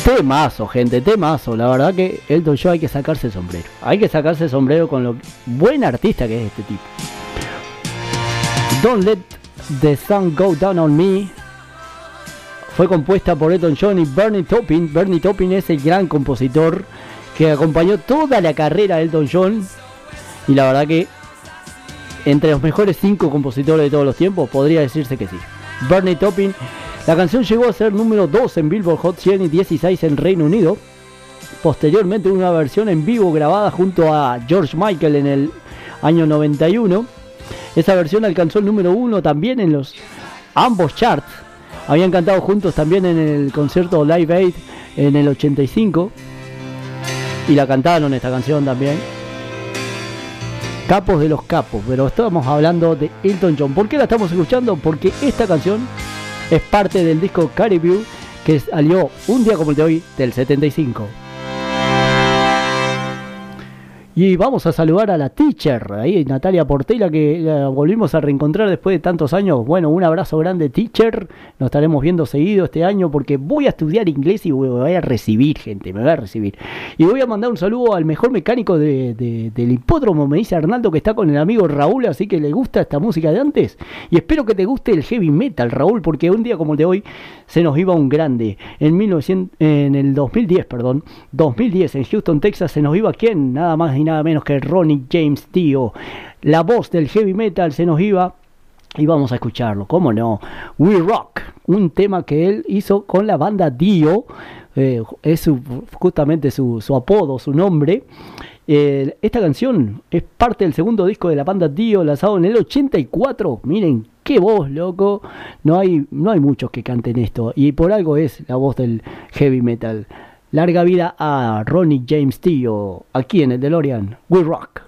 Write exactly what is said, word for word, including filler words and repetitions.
Temazo, gente, temazo. La verdad que Elton John hay que sacarse el sombrero. Hay que sacarse el sombrero con lo buen artista que es este tipo. Don't Let the Sun Go Down on Me fue compuesta por Elton John y Bernie Taupin. Bernie Taupin es el gran compositor que acompañó toda la carrera de Elton John. Y la verdad que entre los mejores cinco compositores de todos los tiempos podría decirse que sí. Bernie Taupin. La canción llegó a ser número dos en Billboard Hot cien y dieciséis en Reino Unido. Posteriormente una versión en vivo grabada junto a George Michael en el año noventa y uno. Esa versión alcanzó el número uno también en los ambos charts. Habían cantado juntos también en el concierto Live Aid en el ochenta y cinco. Y la cantaron esta canción también. Capos de los capos. Pero estamos hablando de Elton John. ¿Por qué la estamos escuchando? Porque esta canción es parte del disco Caribou, que salió un día como el de hoy del setenta y cinco. Y vamos a saludar a la teacher, ahí Natalia Portela, que la volvimos a reencontrar después de tantos años. Bueno, un abrazo grande, teacher. Nos estaremos viendo seguido este año porque voy a estudiar inglés y me voy a recibir, gente, me voy a recibir. Y voy a mandar un saludo al mejor mecánico de, de, del hipódromo, me dice Arnaldo, que está con el amigo Raúl, así que le gusta esta música de antes. Y espero que te guste el heavy metal, Raúl, porque un día como el de hoy se nos iba un grande. En, mil novecientos, en el dos mil diez, perdón, dos mil diez en Houston, Texas, se nos iba ¿quién? Nada más y nada menos que Ronnie James Dio. La voz del heavy metal se nos iba y vamos a escucharlo, ¿cómo no? We Rock, un tema que él hizo con la banda Dio, eh, es su, justamente su, su apodo, su nombre. Eh, esta canción es parte del segundo disco de la banda Dio, lanzado en el ochenta y cuatro. Miren qué voz, loco. No hay, no hay muchos que canten esto y por algo es la voz del heavy metal. Larga vida a Ronnie James Dio, aquí en el DeLorean. We Rock.